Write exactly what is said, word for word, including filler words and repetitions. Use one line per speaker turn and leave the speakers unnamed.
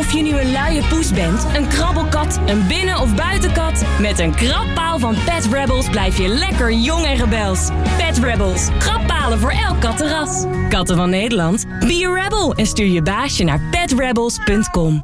Of je nu een luie poes bent, een krabbelkat, een binnen- of buitenkat, met een krabpaal van Pet Rebels blijf je lekker jong en rebels. Pet Rebels, krabbalen voor elk kattenras. Katten van Nederland, be a rebel en stuur je baasje naar pet rebels punt com.